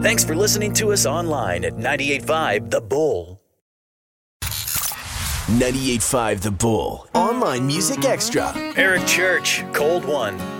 Thanks for listening to us online at 98.5 The Bull. 98.5 The Bull. Online Music Extra. Eric Church, Cold One.